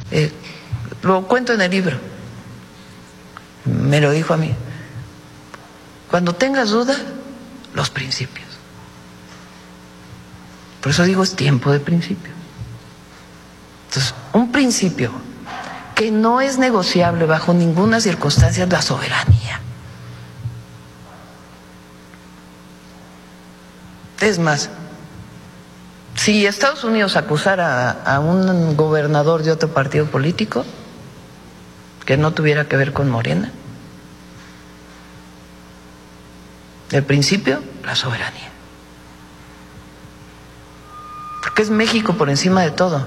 Lo cuento en el libro. Me lo dijo a mí. Cuando tengas duda, los principios. Por eso digo, es tiempo de principio. Entonces, un principio que no es negociable bajo ninguna circunstancia es la soberanía. Es más, si Estados Unidos acusara a un gobernador de otro partido político que no tuviera que ver con Morena, el principio, la soberanía. Porque es México por encima de todo.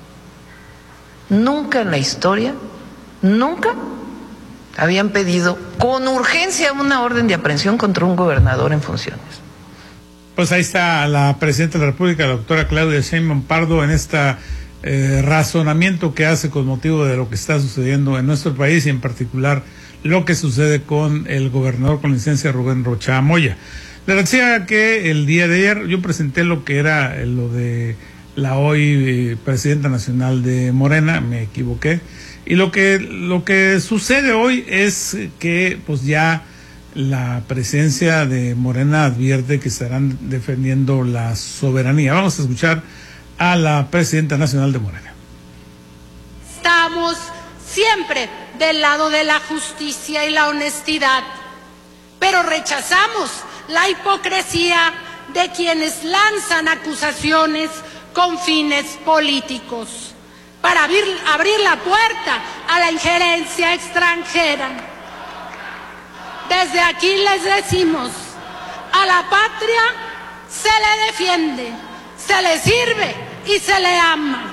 Nunca en la historia, nunca habían pedido con urgencia una orden de aprehensión contra un gobernador en funciones. Pues ahí está la presidenta de la República, la doctora Claudia Sheinbaum Pardo, en este razonamiento que hace con motivo de lo que está sucediendo en nuestro país y en particular lo que sucede con el gobernador con licencia Rubén Rocha Moya. Le decía que el día de ayer yo presenté lo que era lo de la hoy presidenta nacional de Morena, me equivoqué, y lo que sucede hoy es que pues ya la presidencia de Morena advierte que estarán defendiendo la soberanía. Vamos a escuchar a la presidenta nacional de Morena. Estamos siempre del lado de la justicia y la honestidad, pero rechazamos la hipocresía de quienes lanzan acusaciones con fines políticos para abrir la puerta a la injerencia extranjera. Desde aquí les decimos, a la patria se le defiende, se le sirve y se le ama.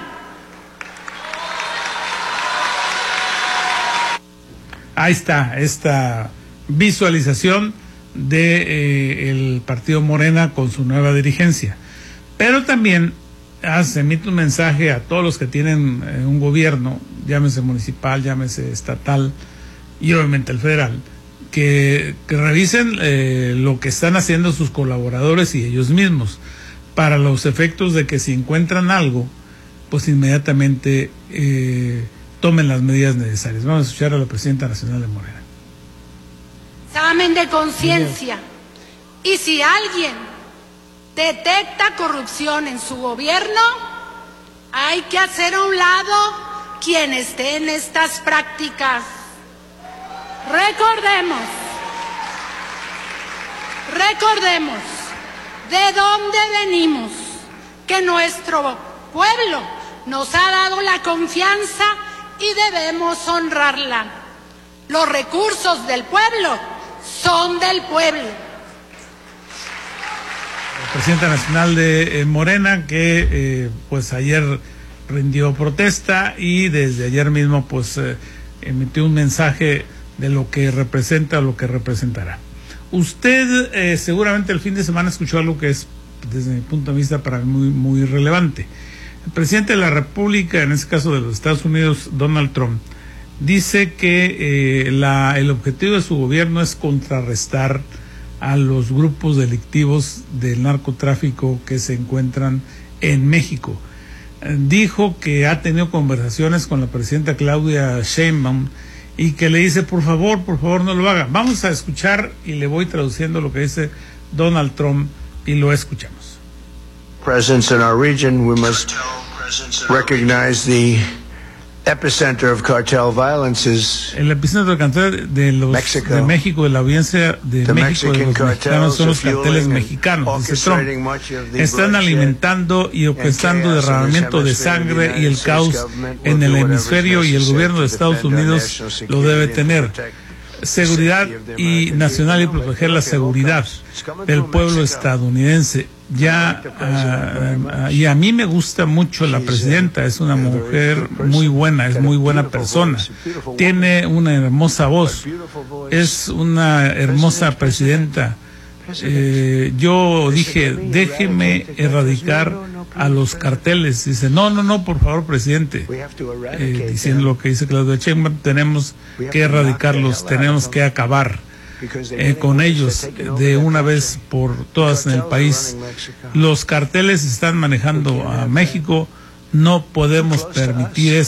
Ahí está esta visualización de el partido Morena con su nueva dirigencia. Pero también emite un mensaje a todos los que tienen un gobierno, llámese municipal, llámese estatal y obviamente el federal, que revisen lo que están haciendo sus colaboradores y ellos mismos, para los efectos de que si encuentran algo, pues inmediatamente tomen las medidas necesarias. Vamos a escuchar a la presidenta nacional de Morena. Examen de conciencia. Y si alguien detecta corrupción en su gobierno, hay que hacer a un lado quien esté en estas prácticas. Recordemos de dónde venimos, que nuestro pueblo nos ha dado la confianza y debemos honrarla. Los recursos del pueblo son del pueblo. La presidenta nacional de Morena que pues ayer rindió protesta y desde ayer mismo pues emitió un mensaje de lo que representa, lo que representará. Usted seguramente el fin de semana escuchó algo que es, desde mi punto de vista, para mí muy relevante. El presidente de la República, en este caso de los Estados Unidos, Donald Trump, dice que el objetivo de su gobierno es contrarrestar a los grupos delictivos del narcotráfico que se encuentran en México. Dijo que ha tenido conversaciones con la presidenta Claudia Sheinbaum y que le dice, por favor, no lo haga. Vamos a escuchar y le voy traduciendo lo que dice Donald Trump y lo escuchamos. Presence in our region, we must recognize the epicenter of cartel violence is el epicentro del cartel de México, de la audiencia de México, de los mexicanos, son los carteles mexicanos, dice Trump. Están alimentando y orquestando derramamiento de sangre y el caos en el hemisferio, y el gobierno de Estados Unidos lo debe tener. Seguridad y nacional, y proteger la seguridad del pueblo estadounidense. Y a mí me gusta mucho la presidenta, es una mujer muy buena, es muy buena persona, tiene una hermosa voz, es una hermosa presidenta. Yo dije, déjeme erradicar a los carteles. Dice, no, por favor, presidente, diciendo lo que dice Claudia Sheinbaum, tenemos que erradicarlos, tenemos que acabar con ellos de una vez por todas en el país. Los carteles están manejando a México, no podemos permitir eso.